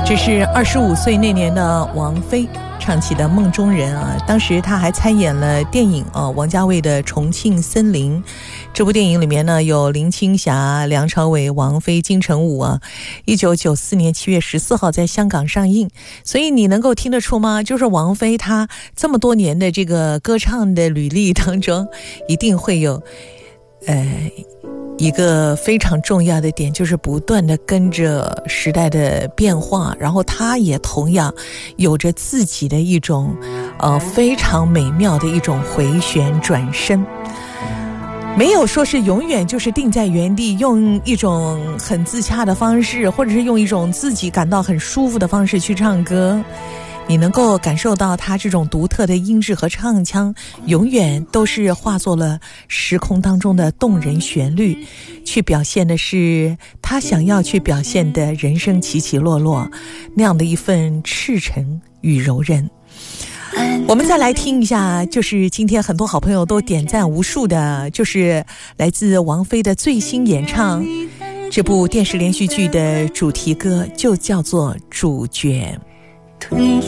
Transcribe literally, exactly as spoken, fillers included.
这是二十五岁那年的王菲唱起的《梦中人》啊，当时她还参演了电影啊，王家卫的《重庆森林》。这部电影里面呢，有林青霞、梁朝伟、王菲、金城武啊。一九九四年七月十四号在香港上映，所以你能够听得出吗？就是王菲她这么多年的这个歌唱的履历当中，一定会有，呃。一个非常重要的点，就是不断的跟着时代的变化，然后他也同样有着自己的一种呃非常美妙的一种回旋转身，没有说是永远就是定在原地，用一种很自洽的方式，或者是用一种自己感到很舒服的方式去唱歌。你能够感受到他这种独特的音质和唱腔，永远都是化作了时空当中的动人旋律，去表现的是他想要去表现的人生起起落落，那样的一份赤诚与柔韧。我们再来听一下，就是今天很多好朋友都点赞无数的，就是来自王菲的最新演唱，这部电视连续剧的主题歌就叫做《主角》。 褪